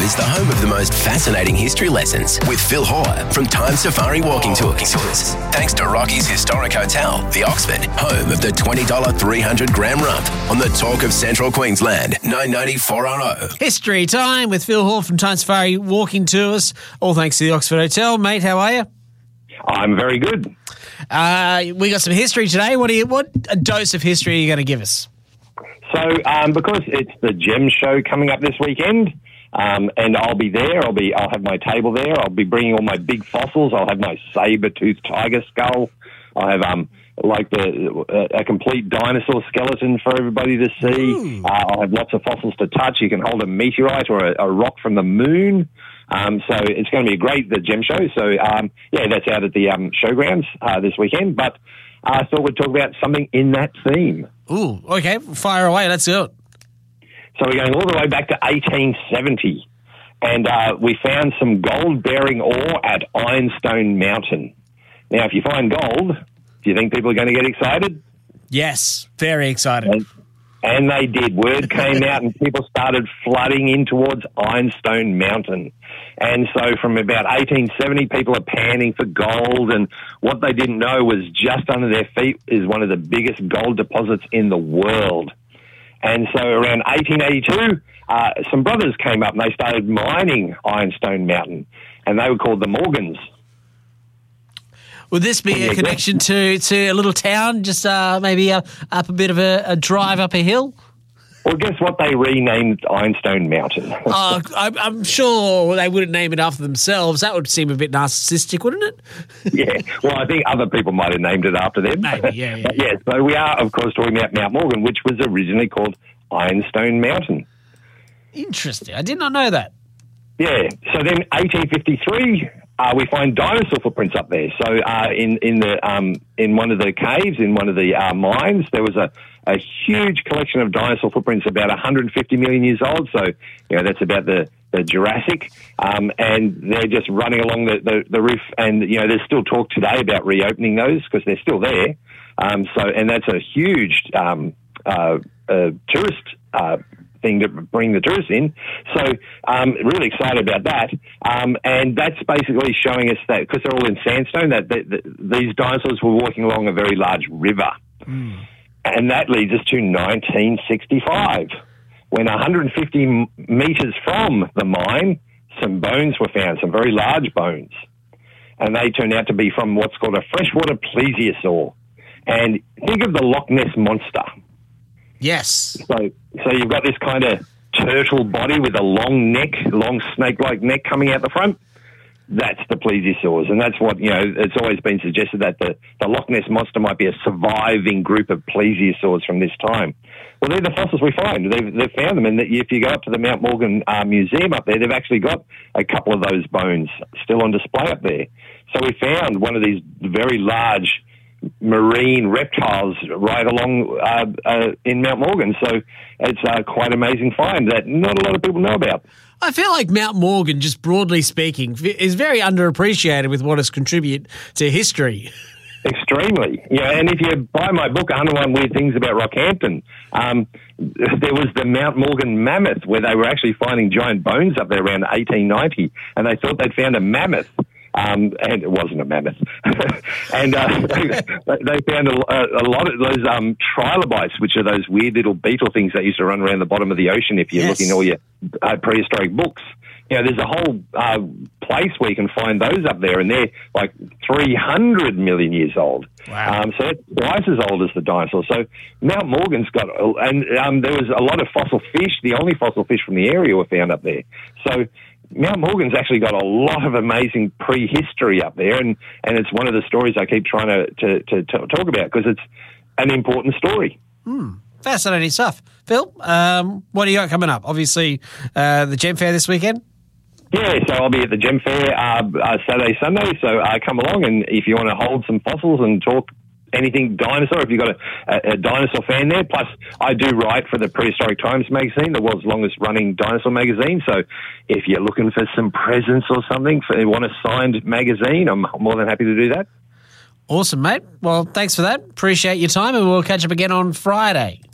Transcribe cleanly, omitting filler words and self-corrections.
is the home of the most fascinating history lessons with Phil Hoare from Time Safari Walking Tours. Thanks to Rocky's Historic Hotel, the Oxford, home of the $20 300 gram rump on the Talk of Central Queensland, 994RO. History time with Phil Hoare from Time Safari Walking Tours. All thanks to the Oxford Hotel. Mate, how are you? I'm very good. We got some history today. What a dose of history are you going to give us? So, because it's the Gem Show coming up this weekend, and I'll be there. I'll have my table there. I'll be bringing all my big fossils. I'll have my saber-toothed tiger skull. I'll have a complete dinosaur skeleton for everybody to see. I'll have lots of fossils to touch. You can hold a meteorite or a rock from the moon. So it's going to be the Gem Show. So, that's out at the showgrounds this weekend. But I thought we'd talk about something in that theme. Ooh, okay. Fire away. Let's do it. So we're going all the way back to 1870. And we found some gold-bearing ore at Ironstone Mountain. Now, if you find gold, do you think people are going to get excited? Yes, very excited. And they did. Word came out and people started flooding in towards Ironstone Mountain. And so from about 1870, people are panning for gold. And what they didn't know was just under their feet is one of the biggest gold deposits in the world. And so around 1882, some brothers came up and they started mining Ironstone Mountain. And they were called the Morgans. Would this be a connection to a little town, just maybe up a bit of a drive up a hill? Well, guess what? They renamed Ironstone Mountain. I'm sure they wouldn't name it after themselves. That would seem a bit narcissistic, wouldn't it? Yeah. Well, I think other people might have named it after them. Maybe, yeah. But yeah, so we are, of course, talking about Mount Morgan, which was originally called Ironstone Mountain. Interesting. I did not know that. Yeah. So then 1853... we find dinosaur footprints up there. So in one of the caves, in one of the mines, there was a huge collection of dinosaur footprints, about 150 million years old. So, that's about the Jurassic. And they're just running along the roof. And, there's still talk today about reopening those because they're still there. And that's a huge tourist thing to bring the tourists in. So really excited about that. And that's basically showing us that, because they're all in sandstone, that these dinosaurs were walking along a very large river. And that leads us to 1965, when 150 metres from the mine, some bones were found, some very large bones. And they turned out to be from what's called a freshwater plesiosaur. And think of the Loch Ness Monster. Yes. So you've got this kind of turtle body with a long neck, long snake-like neck coming out the front. That's the plesiosaurs, and that's what, it's always been suggested that the Loch Ness Monster might be a surviving group of plesiosaurs from this time. Well, they're the fossils we find. They've found them, and if you go up to the Mount Morgan Museum up there, they've actually got a couple of those bones still on display up there. So we found one of these very large marine reptiles right along in Mount Morgan. So it's quite an amazing find that not a lot of people know about. I feel like Mount Morgan, just broadly speaking, is very underappreciated with what it's contributed to history. Extremely. And if you buy my book, 101 Weird Things About Rockhampton, there was the Mount Morgan mammoth, where they were actually finding giant bones up there around 1890, and they thought they'd found a mammoth. And it wasn't a mammoth. And they found a lot of those trilobites, which are those weird little beetle things that used to run around the bottom of the ocean if you look in all your prehistoric books. There's a whole place where you can find those up there, and they're like 300 million years old. Wow. So it's twice as old as the dinosaurs. So Mount Morgan's got, and there was a lot of fossil fish. The only fossil fish from the area were found up there. So Mount Morgan's actually got a lot of amazing prehistory up there, and it's one of the stories I keep trying to talk about because it's an important story. Fascinating stuff. Phil, what do you got coming up? Obviously, the Gem Fair this weekend? Yeah, so I'll be at the Gem Fair Saturday, Sunday, so come along, and if you want to hold some fossils and talk anything dinosaur, if you've got a dinosaur fan there. Plus, I do write for the Prehistoric Times magazine, the world's longest running dinosaur magazine. So if you're looking for some presents or something, you want a signed magazine, I'm more than happy to do that. Awesome, mate. Well, thanks for that. Appreciate your time, and we'll catch up again on Friday.